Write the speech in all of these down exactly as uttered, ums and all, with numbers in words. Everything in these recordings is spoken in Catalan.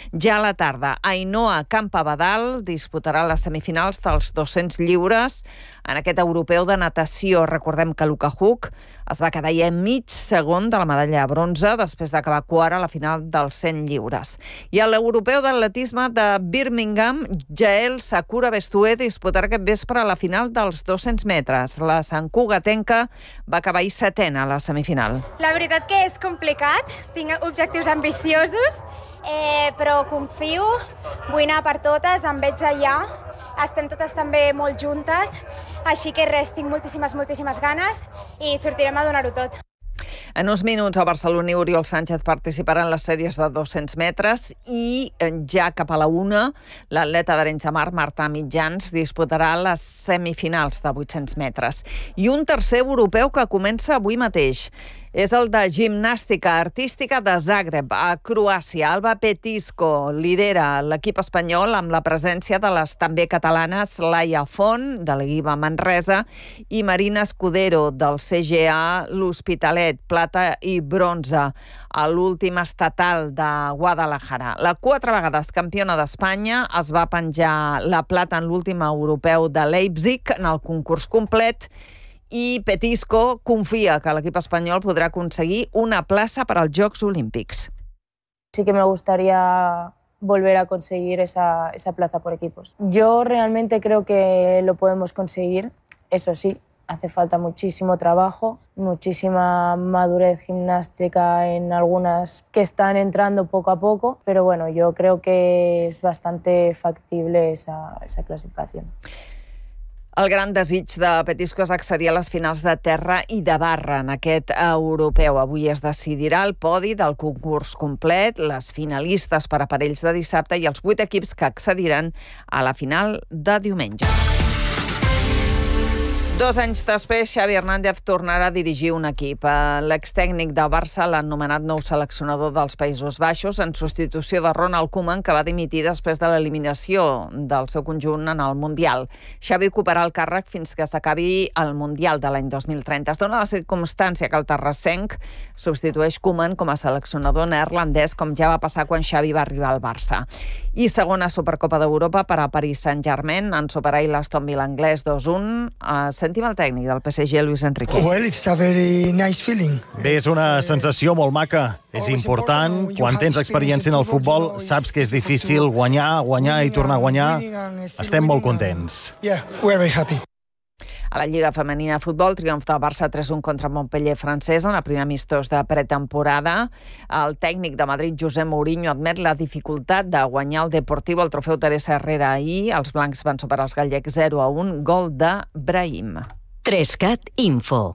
Ja a la tarda, Ainhoa Campabadal disputarà les semifinals dels dos-cents lliures en aquest europeu de natació. Recordem que Luka Huk es va quedar ja mig segon de la medalla de bronze després d'acabar quart a la final dels cent lliures. I a l'europeu d'atletisme de Birmingham, Jael Sakura Bestué disputarà aquest vespre a la final dels dos-cents metres. La santcugatenca va acabar ahir setena a la semifinal. La veritat que és complicat, tinc objectius ambiciosos, eh, però confio, vull anar per totes, em veig allà, estem totes també molt juntes, així que res, tinc moltíssimes, moltíssimes ganes i sortirem a donar-ho tot. En uns minuts a Barcelona, Oriol Sánchez participarà en les sèries de dos-cents metres i ja cap a la una, l'atleta d'Arenys de Mar, Marta Mitjans, disputarà les semifinals de vuit-cents metres. I un tercer europeu que comença avui mateix. És el de gimnàstica artística de Zagreb, a Croàcia. Alba Petisco lidera l'equip espanyol amb la presència de les també catalanes Laia Font, de l'Eguiba Manresa, i Marina Escudero, del C G A L'Hospitalet, plata i bronze, a l'últim estatal de Guadalajara. La quatre vegades campiona d'Espanya es va penjar la plata en l'últim europeu de Leipzig en el concurs complet, i Petisco confia que l'equip espanyol podrà aconseguir una plaça per als Jocs Olímpics. Sí que me gustaría volver a conseguir esa, esa plaza por equipos. Yo realmente creo que lo podemos conseguir, eso sí, hace falta muchísimo trabajo, muchísima madurez gimnástica en algunas que están entrando poco a poco, pero bueno, yo creo que es bastante factible esa, esa clasificación. El gran desig de Petisco és accedir a les finals de terra i de barra en aquest europeu. Avui es decidirà el podi del concurs complet, les finalistes per aparells de dissabte i els vuit equips que accediran a la final de diumenge. Dos anys després, Xavi Hernández tornarà a dirigir un equip. L'extècnic del Barça l'ha nomenat nou seleccionador dels Països Baixos en substitució de Ronald Koeman, que va dimitir després de l'eliminació del seu conjunt en el Mundial. Xavi ocuparà el càrrec fins que s'acabi el Mundial de l'any dos mil trenta. Es dona la circumstància que el terrassenc substitueix Koeman com a seleccionador neerlandès, com ja va passar quan Xavi va arribar al Barça. I segona Supercopa d'Europa per a Paris Saint-Germain, en superar l'Aston Villa anglès dos a un. Sentim el tècnic del P S G, Luis Enrique. Well, it's a very nice feeling. Bé, és una sensació molt maca. És important, quan tens experiència en el futbol, saps que és difícil guanyar, guanyar i tornar a guanyar. Estem molt contents. Yeah, we're very happy. A la Lliga Femenina de Futbol, triomf del Barça tres a un contra Montpellier francès en el primer amistós de pretemporada. El tècnic de Madrid, José Mourinho, admet la dificultat de guanyar el Deportivo al trofeu Teresa Herrera ahir. Els blancs van superar els gallecs zero a un, gol de Brahim. Trescat Info.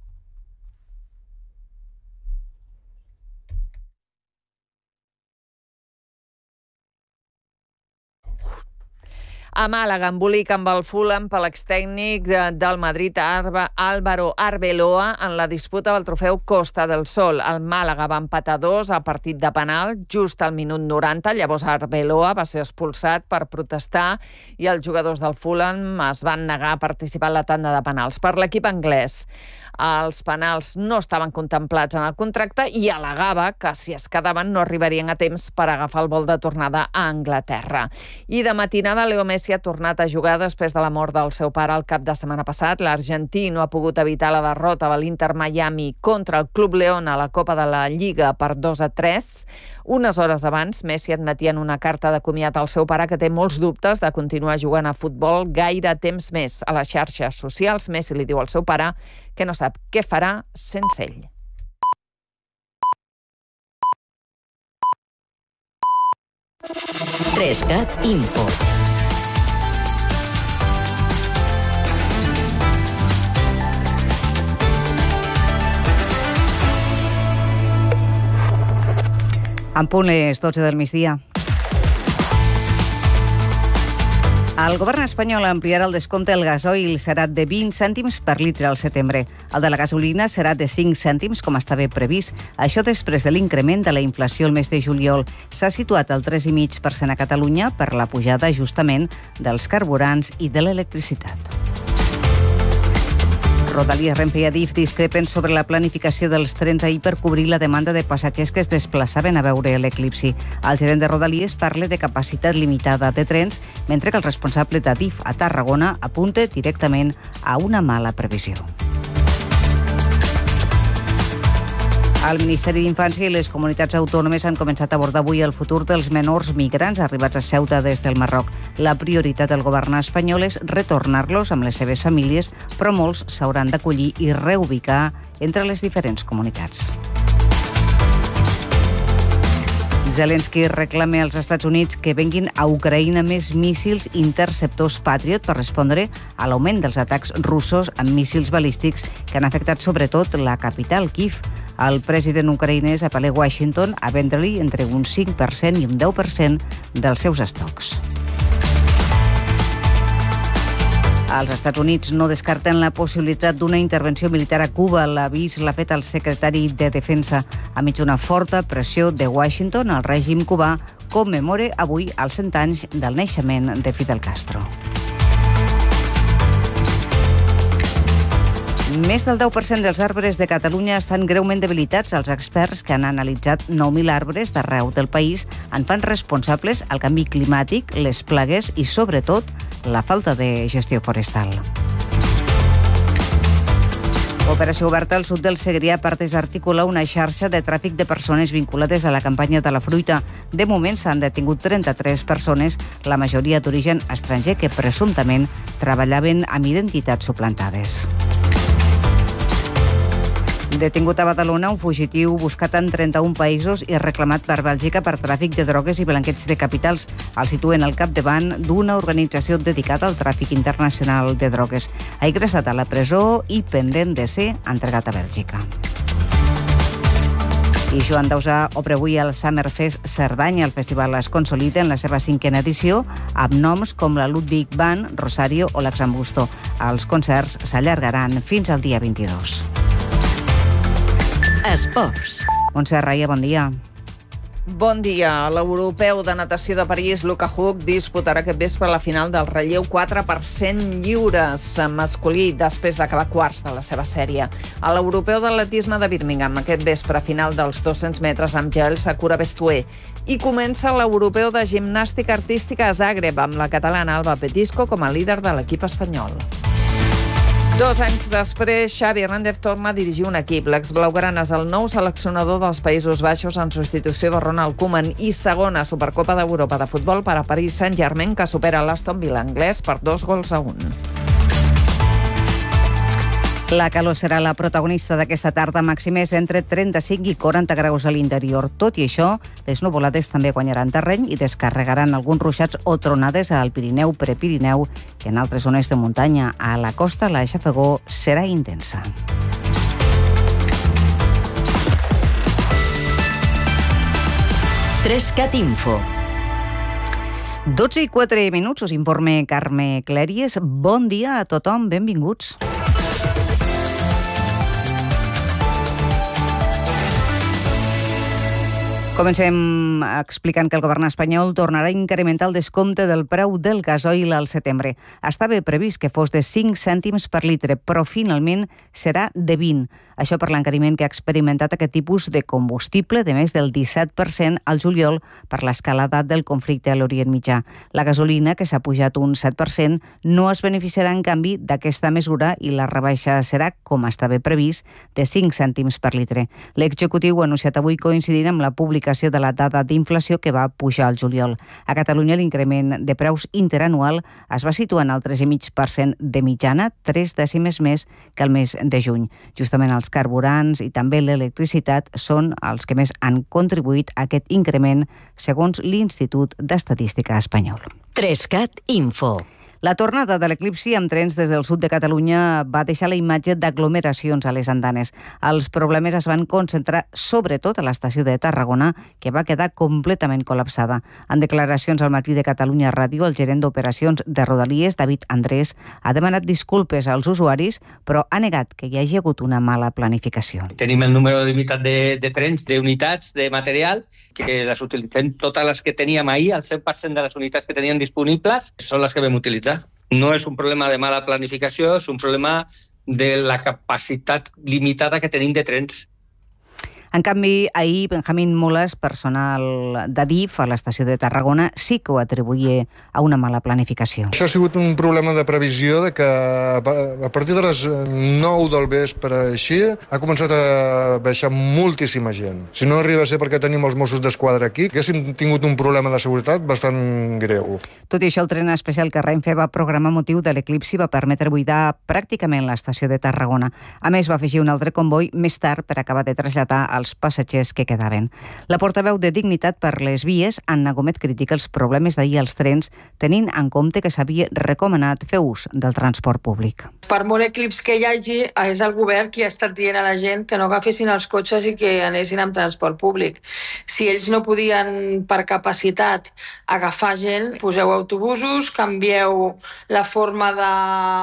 A Màlaga, embolic amb el Fulham per l'extècnic del Madrid, Álvaro Arbeloa, en la disputa del trofeu Costa del Sol. El Màlaga va empatar dos a partit de penal just al minut noranta. Llavors Arbeloa va ser expulsat per protestar i els jugadors del Fulham es van negar a participar en la tanda de penals. Per l'equip anglès, els penals no estaven contemplats en el contracte i al·legava que si es quedaven no arribarien a temps per agafar el vol de tornada a Anglaterra. I de matinada, Leo Messi ha tornat a jugar després de la mort del seu pare el cap de setmana passat. L'argentí no ha pogut evitar la derrota de l'Inter Miami contra el Club León a la Copa de la Lliga per dos a tres. Unes hores abans, Messi admetia en una carta de comiat al seu pare que té molts dubtes de continuar jugant a futbol gaire temps més. A les xarxes socials, Messi li diu al seu pare que no sap què farà sense ell. Trescat Info. En punt les dotze del migdia. El govern espanyol ampliarà el descompte del gasoil, serà de vint cèntims per litre al setembre. El de la gasolina serà de cinc cèntims, com estava previst. Això després de l'increment de la inflació el mes de juliol. S'ha situat al tres coma cinc per cent a Catalunya per la pujada justament dels carburants i de l'electricitat. Rodalies, Renfe i Adif discrepen sobre la planificació dels trens ahir per cobrir la demanda de passatgers que es desplaçaven a veure l'eclipsi. El gerent de Rodalies parla de capacitat limitada de trens, mentre que el responsable d'Adif a Tarragona apunta directament a una mala previsió. El Ministeri d'Infància i les comunitats autònomes han començat a abordar avui el futur dels menors migrants arribats a Ceuta des del Marroc. La prioritat del govern espanyol és retornar-los amb les seves famílies, però molts s'hauran d'acollir i reubicar entre les diferents comunitats. Zelensky reclama als Estats Units que venguin a Ucraïna més míssils interceptors Patriot per respondre a l'augment dels atacs russos amb míssils balístics que han afectat sobretot la capital, Kyiv. El president ucraïnès apel·la a Washington a vendre-li entre un cinc per cent i un deu per cent dels seus estocs. Els Estats Units no descarten la possibilitat d'una intervenció militar a Cuba. L'avís l'ha fet el secretari de Defensa. A mig d'una forta pressió de Washington, el règim cubà commemora avui els cent anys del naixement de Fidel Castro. Més del deu per cent dels arbres de Catalunya estan greument debilitats. Els experts que han analitzat nou mil arbres d'arreu del país en fan responsables el canvi climàtic, les plagues i, sobretot, la falta de gestió forestal. Operació oberta al sud del Segrià parteix articular una xarxa de tràfic de persones vinculades a la campanya de la fruita. De moment s'han detingut trenta-tres persones, la majoria d'origen estranger, que presumptament treballaven amb identitats suplantades. Detingut a Badalona, un fugitiu buscat en trenta-un països i reclamat per Bèlgica per tràfic de drogues i blanqueig de capitals. El situen al capdavant d'una organització dedicada al tràfic internacional de drogues. Ha ingressat a la presó i pendent de ser entregat a Bèlgica. I Joan Dausà obre avui el Summerfest Cerdanya. El festival es consolida en la seva cinquena edició amb noms com la Ludwig Band, Rosario o l'Exambusto. Els concerts s'allargaran fins al dia vint-i-dos. Esports. Montse Raia, bon dia. Bon dia. L'europeu de natació de París, Luka Huk, disputarà aquest vespre la final del relleu quatre per cent lliures masculí després d'acabar quarts de la seva sèrie. A l'europeu d'atletisme de Birmingham, aquest vespre final dels dos-cents metres amb gel, Sakura Bestué. I comença l'europeu de gimnàstica artística a Zagreb, amb la catalana Alba Petisco com a líder de l'equip espanyol. Dos anys després, Xavi Hernández torna a dirigir un equip. L'exblaugrana és el nou seleccionador dels Països Baixos en substitució de Ronald Koeman i segona Supercopa d'Europa de futbol per a Paris Saint-Germain, que supera l'Aston Villa anglès per dos gols a un. La calor serà la protagonista d'aquesta tarda, màximes entre trenta-cinc i quaranta graus a l'interior. Tot i això, les nuvolades també guanyaran terreny i descarregaran alguns ruixats o tronades al Pirineu, Prepirineu i en altres zones de muntanya. A la costa, la xafogor serà intensa. Trescat Info. dotze i quatre minuts, us informe Carme Clèries. Bon dia a tothom, benvinguts. Comencem explicant que el govern espanyol tornarà a incrementar el descompte del preu del gasoil al setembre. Estava previst que fos de cinc cèntims per litre, però finalment serà de vint. Això per l'encariment que ha experimentat aquest tipus de combustible de més del disset per cent al juliol per l'escalada del conflicte a l'Orient Mitjà. La gasolina, que s'ha pujat un set per cent, no es beneficiarà en canvi d'aquesta mesura i la rebaixa serà, com estava previst, de cinc cèntims per litre. L'executiu ha anunciat avui coincidint amb la publicació de la dada d'inflació que va pujar al juliol. A Catalunya l'increment de preus interanual es va situar en el tres coma cinc per cent de mitjana, tres dècimes més que el mes de juny. Justament els carburants i també l'electricitat són els que més han contribuït a aquest increment, segons l'Institut d'Estadística espanyol. Trescat Info. La tornada de l'eclipsi amb trens des del sud de Catalunya va deixar la imatge d'aglomeracions a les andanes. Els problemes es van concentrar sobretot a l'estació de Tarragona, que va quedar completament col·lapsada. En declaracions al Matí de Catalunya Ràdio, el gerent d'operacions de Rodalies, David Andrés, ha demanat disculpes als usuaris, però ha negat que hi hagi hagut una mala planificació. Tenim el número limitat de, de trens, d'unitats, de material, que les utilitzem totes les que teníem ahir, el cent per cent de les unitats que teníem disponibles són les que vam utilitzar. No és un problema de mala planificació, és un problema de la capacitat limitada que tenim de trens. En canvi, ahir Benjamín Moles, personal de D I F a l'estació de Tarragona, sí que ho atribuïa a una mala planificació. Això ha sigut un problema de previsió, de que a partir de les nou del vespre així ha començat a baixar moltíssima gent. Si no arriba a ser perquè tenim els Mossos d'Esquadra aquí, haguéssim tingut un problema de seguretat bastant greu. Tot i això, el tren especial que Renfe va programar motiu de l'eclipsi va permetre buidar pràcticament l'estació de Tarragona. A més, va afegir un altre comboi més tard per acabar de traslladar els passatgers que quedaven. La portaveu de Dignitat per les Vies, Anna Gómez, critica els problemes d'ahir als trens, tenint en compte que s'havia recomanat fer ús del transport públic. Per molt eclips que hi hagi, és el govern qui ha estat dient a la gent que no agafessin els cotxes i que anessin amb transport públic. Si ells no podien, per capacitat, agafar gent, poseu autobusos, canvieu la forma de,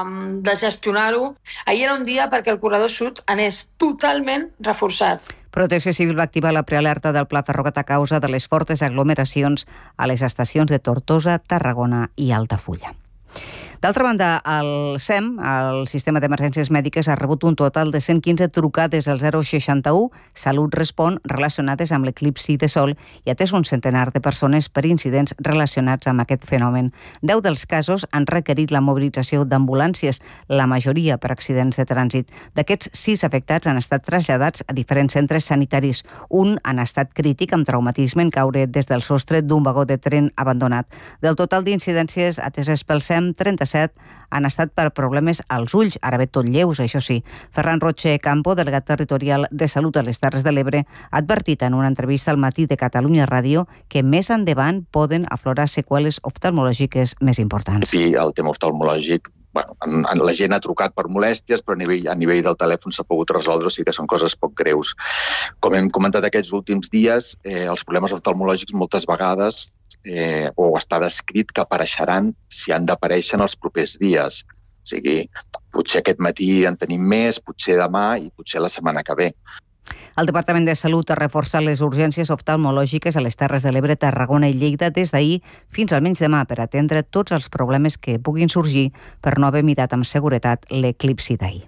de gestionar-ho. Ahir era un dia perquè el corredor sud anés totalment reforçat. Protecció Civil va activar la prealerta del Pla Ferrocat a causa de les fortes aglomeracions a les estacions de Tortosa, Tarragona i Altafulla. D'altra banda, el S E M, el Sistema d'Emergències Mèdiques, ha rebut un total de cent quinze trucades al zero seixanta u Salut Respon relacionades amb l'eclipsi de sol i atès un centenar de persones per incidents relacionats amb aquest fenomen. Deu dels casos han requerit la mobilització d'ambulàncies, la majoria per accidents de trànsit. D'aquests, sis afectats han estat traslladats a diferents centres sanitaris. Un en estat crític amb traumatisme en caure des del sostre d'un vagó de tren abandonat. Del total d'incidències ateses pel S E M, trenta-set han estat per problemes als ulls, ara bé tot lleus, això sí. Ferran Roche Campo, delegat territorial de Salut a les Terres de l'Ebre, ha advertit en una entrevista al Matí de Catalunya Ràdio que més endavant poden aflorar seqüeles oftalmològiques més importants. I el tema oftalmològic, bueno, en, en, la gent ha trucat per molèsties, però a nivell, a nivell del telèfon s'ha pogut resoldre, o sigui que són coses poc greus. Com hem comentat aquests últims dies, eh, els problemes oftalmològics moltes vegades eh, o està descrit que apareixeran si han d'aparèixer en els propers dies. O sigui, potser aquest matí en tenim més, potser demà i potser la setmana que ve. El Departament de Salut ha reforçat les urgències oftalmològiques a les Terres de l'Ebre, Tarragona i Lleida des d'ahir fins almenys demà per atendre tots els problemes que puguin sorgir per no haver mirat amb seguretat l'eclipsi d'ahir.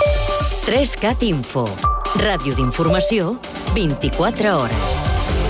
tres cat Info. Ràdio d'informació, vint-i-quatre hores.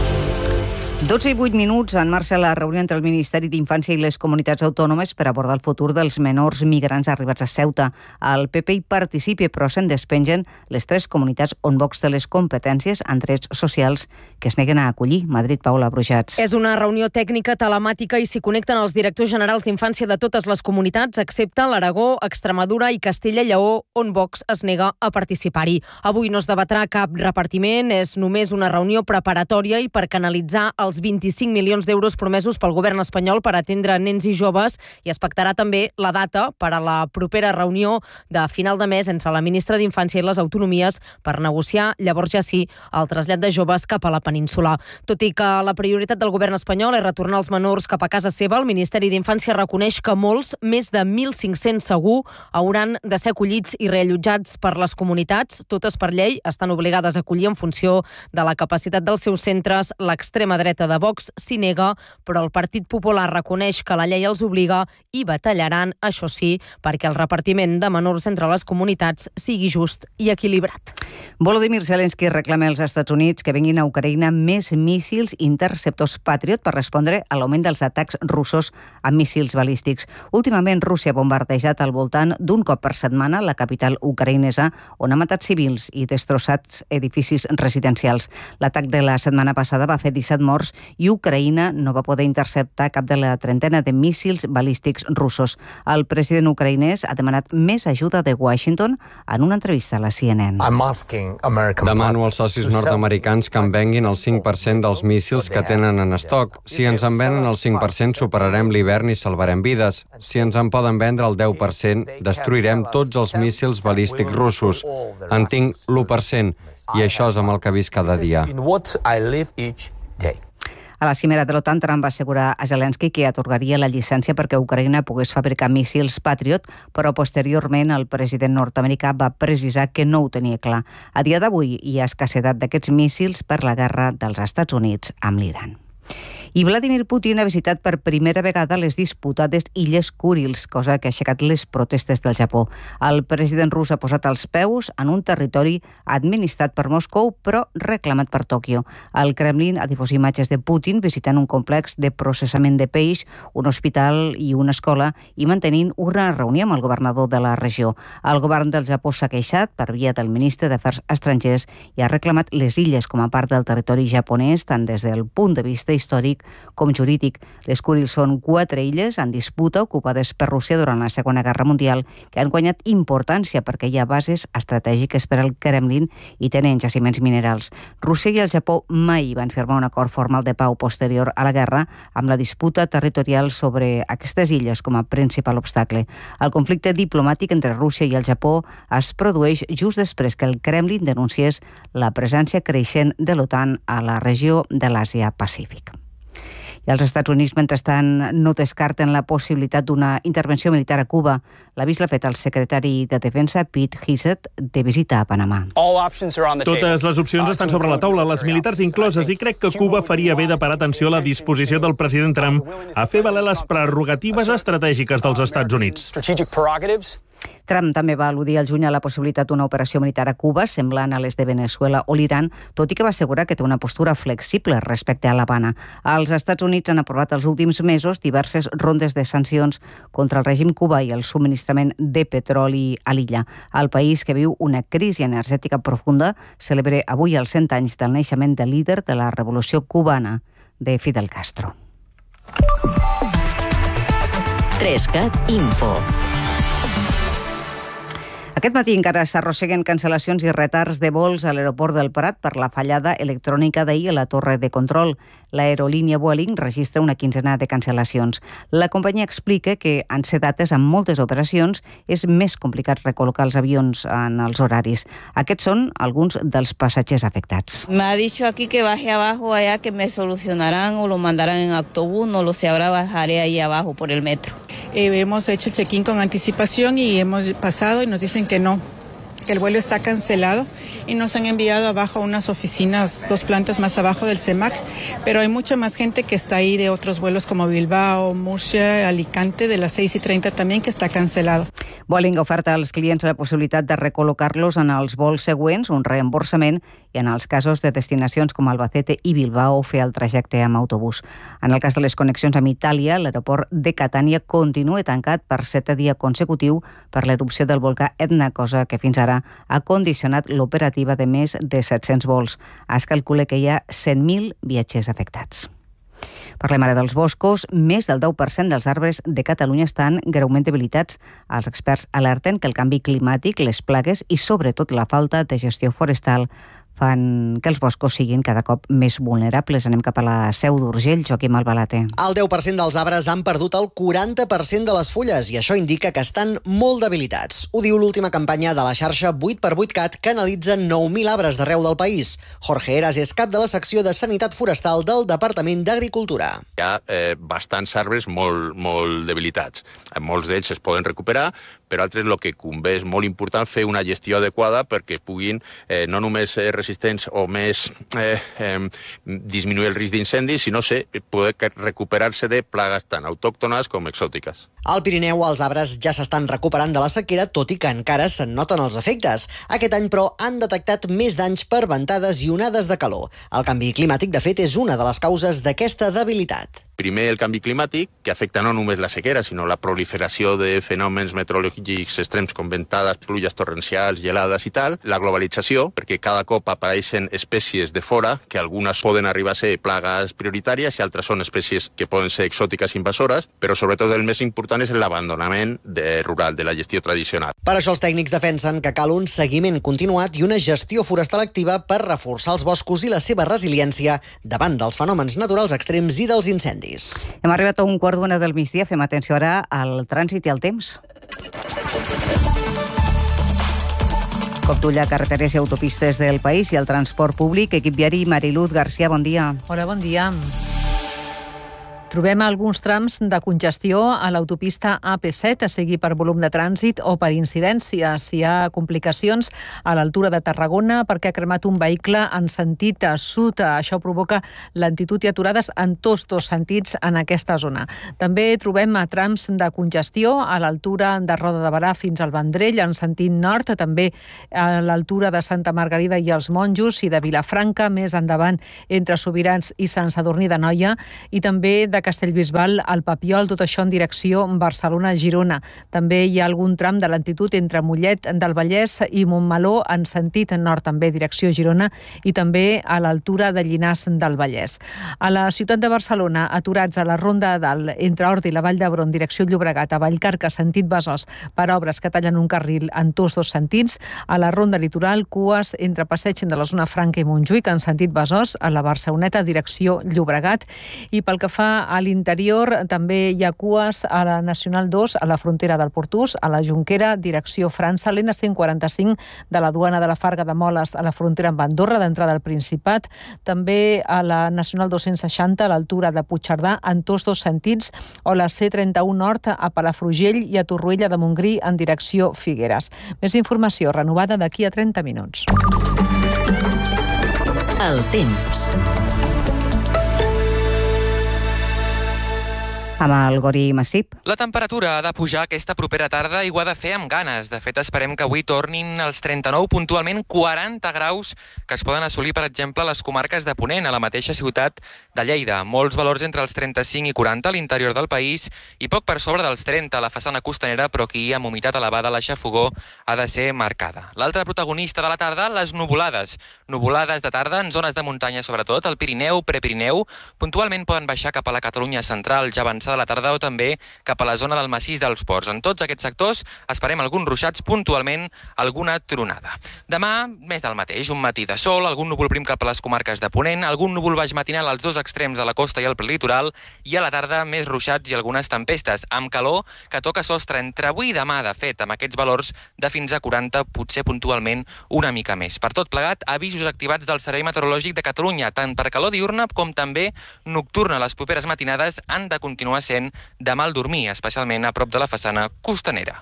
dotze i vuit minuts, en marxa la reunió entre el Ministeri d'Infància i les comunitats autònomes per abordar el futur dels menors migrants arribats a Ceuta. El P P hi participi, però se'n despengen les tres comunitats on Vox té les competències en drets socials que es neguen a acollir. Madrid, Paula Brujats. És una reunió tècnica telemàtica i s'hi connecten els directors generals d'infància de totes les comunitats, excepte l'Aragó, Extremadura i Castella i Lleó, on Vox es nega a participar-hi. Avui no es debatrà cap repartiment, és només una reunió preparatòria i per canalitzar el els vint-i-cinc milions d'euros promesos pel govern espanyol per atendre nens i joves i es pactarà també la data per a la propera reunió de final de mes entre la ministra d'Infància i les autonomies per negociar, llavors ja sí, el trasllat de joves cap a la península. Tot i que la prioritat del govern espanyol és retornar els menors cap a casa seva, el Ministeri d'Infància reconeix que molts, més de mil cinc-cents segur, hauran de ser acollits i reallotjats per les comunitats. Totes per llei estan obligades a acollir en funció de la capacitat dels seus centres. L'extrema dreta de Vox s'hi nega, però el Partit Popular reconeix que la llei els obliga i batallaran, això sí, perquè el repartiment de menors entre les comunitats sigui just i equilibrat. Volodymyr Zelensky reclama als Estats Units que venguin a Ucraïna més míssils interceptors Patriot per respondre a l'augment dels atacs russos amb míssils balístics. Últimament, Rússia ha bombardejat al voltant d'un cop per setmana la capital ucraïnesa, on ha matat civils i destrossat edificis residencials. L'atac de la setmana passada va fer disset morts i Ucraïna no va poder interceptar cap de la trentena de míssils balístics russos. El president ucraïnès ha demanat més ajuda de Washington en una entrevista a la C N N. Demano als socis nord-americans que en venguin el cinc per cent dels míssils que tenen en estoc. Si ens en venen el cinc per cent, superarem l'hivern i salvarem vides. Si ens en poden vendre el deu per cent, destruirem tots els míssils balístics russos. En tinc l'u per cent i això és amb el que visc cada dia. A la cimera de l'OTAN, Trump va assegurar a Zelensky que atorgaria la llicència perquè Ucraïna pogués fabricar míssils Patriot, però posteriorment el president nord-americà va precisar que no ho tenia clar. A dia d'avui hi ha escassedat d'aquests míssils per la guerra dels Estats Units amb l'Iran. I Vladimir Putin ha visitat per primera vegada les disputades Illes Kurils, cosa que ha aixecat les protestes del Japó. El president rus ha posat els peus en un territori administrat per Moscou, però reclamat per Tòquio. El Kremlin ha difós imatges de Putin visitant un complex de processament de peix, un hospital i una escola, i mantenint una reunió amb el governador de la regió. El govern del Japó s'ha queixat per via del ministre d'Afers Estrangers i ha reclamat les illes com a part del territori japonès, tant des del punt de vista històric com jurídic. Les Kurils són quatre illes en disputa ocupades per Rússia durant la Segona Guerra Mundial, que han guanyat importància perquè hi ha bases estratègiques per al Kremlin i tenen jaciments minerals. Rússia i el Japó mai van firmar un acord formal de pau posterior a la guerra, amb la disputa territorial sobre aquestes illes com a principal obstacle. El conflicte diplomàtic entre Rússia i el Japó es produeix just després que el Kremlin denunciés la presència creixent de l'OTAN a la regió de l'Àsia-Pacífic. I els Estats Units, mentrestant, no descarten la possibilitat d'una intervenció militar a Cuba. L'avís l'ha fet el secretari de Defensa, Pete Hegseth, de visita a Panamà. Totes les opcions estan sobre la taula, les militars incloses, i crec que Cuba faria bé de parar atenció a la disposició del president Trump a fer valer les prerrogatives estratègiques dels Estats Units. Trump també va al·ludir al juny a la possibilitat d'una operació militar a Cuba, semblant a les de Venezuela o l'Iran, tot i que va assegurar que té una postura flexible respecte a l'Havana. Els Estats Units han aprovat els últims mesos diverses rondes de sancions contra el règim cubà i el subministrament de petroli a l'illa. El país, que viu una crisi energètica profunda, celebra avui els cent anys del naixement del líder de la revolució cubana, de Fidel Castro. tres cat Info. Aquest matí encara s'arrosseguen cancel·lacions i retards de vols a l'aeroport del Prat per la fallada electrònica d'ahir a la torre de control. L'aerolínia Vueling registra una quinzena de cancel·lacions. La companyia explica que, en ser dates amb moltes operacions, és més complicat recol·locar els avions en els horaris. Aquests són alguns dels passatgers afectats. Me ha dicho aquí que baje abajo allá, que me solucionarán o lo mandarán en autobús, no lo sé, ahora bajaré ahí abajo por el metro. Eh, hemos hecho el check-in con anticipación y hemos pasado y nos dicen que no, que el vuelo está cancelado y nos han enviado abajo a unas oficinas, dos plantas más abajo del C E M A C, pero hay mucha más gente que está ahí de otros vuelos como Bilbao, Murcia, Alicante, de las seis y treinta también, que está cancelado. Vueling oferta als clients la possibilitat de recol·locar-los en els vols següents, un reemborsament, i en els casos de destinacions com Albacete i Bilbao fer el trajecte amb autobús. En el cas de les connexions amb Itàlia, l'aeroport de Catània continua tancat per setè dia consecutiu per l'erupció del volcà Etna, cosa que fins ara ha condicionat l'operativa de més de set-cents vols. Es calcula que hi ha cent mil viatgers afectats. Parlem ara dels boscos. Més del deu per cent dels arbres de Catalunya estan greument debilitats. Els experts alerten que el canvi climàtic, les plagues i sobretot la falta de gestió forestal fan que els boscos siguin cada cop més vulnerables. Anem cap a la Seu d'Urgell, Joaquim Albalate. El deu per cent dels arbres han perdut el quaranta per cent de les fulles i això indica que estan molt debilitats. Ho diu l'última campanya de la xarxa vuit per vuit cat, que analitza nou mil arbres d'arreu del país. Jorge Heras és cap de la secció de Sanitat Forestal del Departament d'Agricultura. Hi ha eh, bastants arbres molt, molt debilitats. Molts d'ells es poden recuperar, però altres el que convé és molt important fer una gestió adequada perquè puguin eh, no només ser resistents o més eh, eh, disminuir el risc d'incendi, sinó ser, poder recuperar-se de plagues tant autòctones com exòtiques. Al Pirineu els arbres ja s'estan recuperant de la sequera, tot i que encara se'n noten els efectes. Aquest any, però, han detectat més danys per ventades i onades de calor. El canvi climàtic, de fet, és una de les causes d'aquesta debilitat. Primer, el canvi climàtic, que afecta no només la sequera, sinó la proliferació de fenòmens meteorològics extrems com ventades, pluges torrencials, gelades i tal. La globalització, perquè cada cop apareixen espècies de fora, que algunes poden arribar a ser plagues prioritàries i altres són espècies que poden ser exòtiques invasores, però sobretot el més important és l'abandonament de rural, de la gestió tradicional. Per això els tècnics defensen que cal un seguiment continuat i una gestió forestal activa per reforçar els boscos i la seva resiliència davant dels fenòmens naturals extrems i dels incendis. Hem arribat a un quart d'una del migdia. Fem atenció ara al trànsit i al temps. Cop d'ull a carreteres i autopistes del país i el transport públic. Equip viari, Mariluz García, bon dia. Hola, bon dia. Trobem alguns trams de congestió a l'autopista A P set, a seguir per volum de trànsit o per incidències. Hi ha complicacions a l'altura de Tarragona perquè ha cremat un vehicle en sentit sud. Això provoca lentitud i aturades en tots dos sentits en aquesta zona. També trobem trams de congestió a l'altura de Roda de Barà fins al Vendrell, en sentit nord, també a l'altura de Santa Margarida i els Monjos i de Vilafranca, més endavant entre Sobirans i Sant Sadurní d'Anoia, i també de Castellbisbal al Papiol, tot això en direcció Barcelona-Girona. També hi ha algun tram de lentitud entre Mollet del Vallès i Montmeló en sentit nord, també direcció Girona, i també a l'altura de Llinars del Vallès. A la ciutat de Barcelona, aturats a la Ronda de Dalt, entre Hort i la Vall d'Hebron, direcció Llobregat, a Vallcarca, sentit Besòs, per obres que tallen un carril en tots dos sentits. A la Ronda Litoral, cues entre Passeig de la zona Franca i Montjuïc, en sentit Besòs, a la Barceloneta, direcció Llobregat. I pel que fa a l'interior, també hi ha cues a la Nacional dos, a la frontera del Portús, a la Jonquera, direcció França, l'N cent quaranta-cinc de la duana de la Farga de Moles a la frontera amb Andorra, d'entrada al Principat. També a la Nacional dos-cents seixanta, a l'altura de Puigcerdà, en tots dos sentits, o la C trenta-u Nord a Palafrugell i a Torroella de Montgrí en direcció Figueres. Més informació renovada d'aquí a trenta minuts. El temps. Amb el Gori Massip. La temperatura ha de pujar aquesta propera tarda i ho ha de fer amb ganes. De fet, esperem que avui tornin els trenta-nou, puntualment quaranta graus que es poden assolir, per exemple, a les comarques de Ponent, a la mateixa ciutat de Lleida. Molts valors entre els trenta-cinc i quaranta a l'interior del país i poc per sobre dels trenta a la façana costanera, però aquí amb humitat elevada la xafogó ha de ser marcada. L'altre protagonista de la tarda, les nuvolades. Nuvolades de tarda en zones de muntanya, sobretot, al Pirineu, Prepirineu. Puntualment poden baixar cap a la Catalunya central, ja avançada de la tarda, o també cap a la zona del massís dels Ports. En tots aquests sectors esperem alguns ruixats, puntualment alguna tronada. Demà, més del mateix, un matí de sol, algun núvol prim cap a les comarques de Ponent, algun núvol baix matinal als dos extrems de la costa i al prelitoral, i a la tarda més ruixats i algunes tempestes, amb calor que toca sostre entre avui i demà, de fet, amb aquests valors de fins a quaranta, potser puntualment una mica més. Per tot plegat, avisos activats del Servei Meteorològic de Catalunya, tant per calor diurna com també nocturna. Les properes matinades han de continuar sent de mal dormir, especialment a prop de la façana costanera.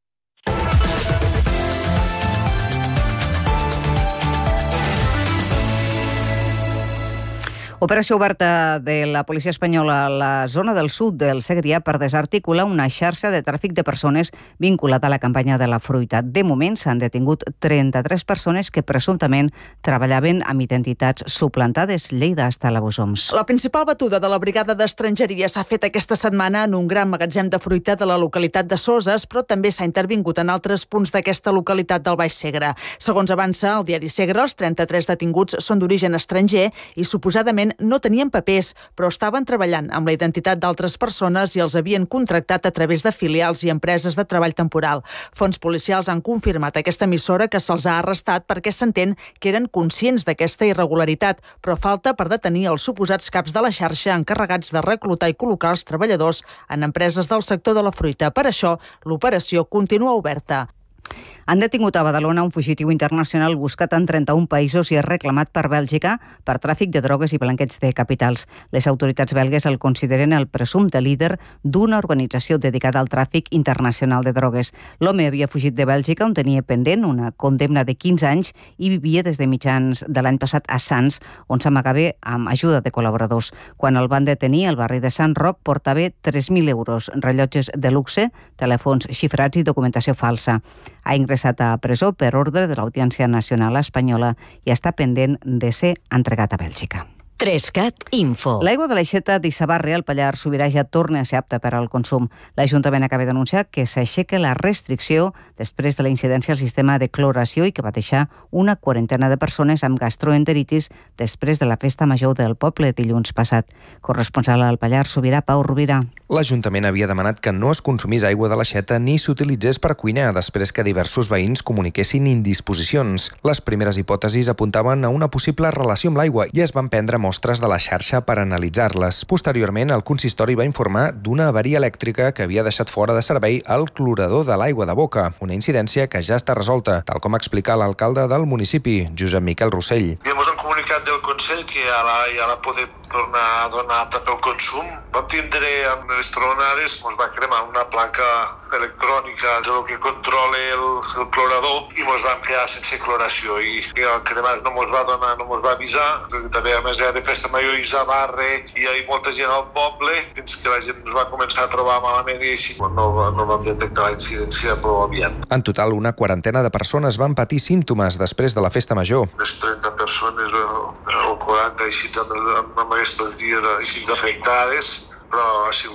Operació oberta de la policia espanyola a la zona del sud del Segrià per desarticular una xarxa de tràfic de persones vinculada a la campanya de la fruita. De moment s'han detingut trenta-tres persones que presumptament treballaven amb identitats suplantades. Lleida hasta la Bosoms. La principal batuda de la brigada d'estrangeria s'ha fet aquesta setmana en un gran magatzem de fruita de la localitat de Soses, però també s'ha intervingut en altres punts d'aquesta localitat del Baix Segre. Segons avança el diari Segre, els trenta-tres detinguts són d'origen estranger i suposadament no tenien papers, però estaven treballant amb la identitat d'altres persones i els havien contractat a través de filials i empreses de treball temporal. Fons policials han confirmat a aquesta emissora que se'ls ha arrestat perquè s'entén que eren conscients d'aquesta irregularitat, però falta per detenir els suposats caps de la xarxa encarregats de reclutar i col·locar els treballadors en empreses del sector de la fruita. Per això, l'operació continua oberta. Han detingut a Badalona un fugitiu internacional buscat en trenta-un països i reclamat per Bèlgica per tràfic de drogues i blanqueig de capitals. Les autoritats belgues el consideren el presumpte líder d'una organització dedicada al tràfic internacional de drogues. L'home havia fugit de Bèlgica, on tenia pendent una condemna de quinze anys i vivia des de mitjans de l'any passat a Sants, on s'amagava amb ajuda de col·laboradors. Quan el van detenir, al barri de Sant Roc portava tres mil euros, rellotges de luxe, telèfons xifrats i documentació falsa. Ha ingressat a presó per ordre de l'Audiència Nacional Espanyola i està pendent de ser entregat a Bèlgica. Trescat Info. L'aigua de l'aixeta d'Issabarri al Pallars Sobirà ja torna a ser apta per al consum. L'Ajuntament acaba d'anunciar que s'aixeca la restricció després de la incidència al sistema de cloració i que va deixar una quarantena de persones amb gastroenteritis després de la festa major del poble dilluns passat. Corresponsal al Pallars Sobirà, Pau Rovira. l'Ajuntament havia demanat que no es consumís aigua de l'aixeta ni s'utilitzés per cuinar, després que diversos veïns comuniquessin indisposicions. Les primeres hipòtesis apuntaven a una possible relació amb l'aigua i es van prendre mostres de la xarxa per analitzar-les. Posteriorment, el consistori va informar d'una avaria elèctrica que havia deixat fora de servei el clorador de l'aigua de boca, una incidència que ja està resolta, tal com explica l'alcalde del municipi, Josep Miquel Rossell. Hemos un comunicat del Consell que ara ja la podem tornar a donar apta pel consum. Vam tindre amb les tronades, ens va cremar una placa electrònica de lo que controla el, el clorador i ens vam quedar sense cloració i el cremat no ens va donar, no ens va avisar, perquè també a més era festa major i Zabarre i hi ha molta gent al poble, fins que la gent ens va començar a trobar malament i així no, no vam detectar la incidència prou aviat. En total, una quarantena de persones van patir símptomes després de la festa major. Les trenta persones o, o quaranta així amb, amb aquests dies així afectades, però ha sigut